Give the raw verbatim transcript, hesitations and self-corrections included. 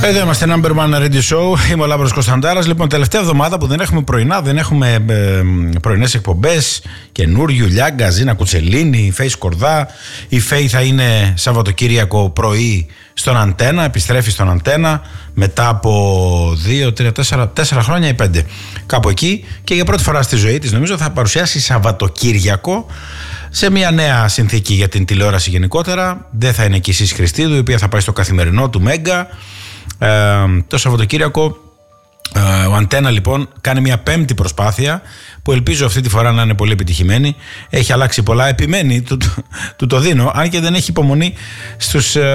Εδώ είμαστε, Number One Radio Show. Είμαι ο Λάμπρος Κωνσταντάρας. Λοιπόν, τελευταία εβδομάδα που δεν έχουμε πρωινά, δεν έχουμε ε, πρωινές εκπομπές. Καινούριο, Λιάγκα, Ζήνα Κουτσελίνη, η Φέη Σκορδά. Η Φέη θα είναι Σαββατοκύριακο πρωί στον Αντένα, επιστρέφει στον Αντένα μετά από δύο, τρία, τέσσερα, τέσσερα χρόνια ή πέντε. Κάπου εκεί. Και για πρώτη φορά στη ζωή της, νομίζω, θα παρουσιάσει Σαββατοκύριακο σε μια νέα συνθήκη για την τηλεόραση γενικότερα. Δεν θα είναι και η Σύση Χριστίδου, η οποία θα πάει στο καθημερινό του Μέγκα. Ε, το Σαββατοκύριακο ε, ο Αντένα λοιπόν κάνει μια πέμπτη προσπάθεια που ελπίζω αυτή τη φορά να είναι πολύ επιτυχημένη. Έχει αλλάξει πολλά, επιμένει, του, του, του το δίνω, αν και δεν έχει υπομονή στους